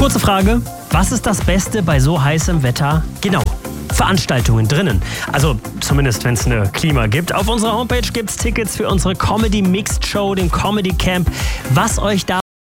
Kurze Frage, was ist das Beste bei so heißem Wetter? Genau, Veranstaltungen drinnen. Also zumindest, wenn es eine Klima gibt. Auf unserer Homepage gibt es Tickets für unsere Comedy Mixed Show, den Comedy Camp. Was euch da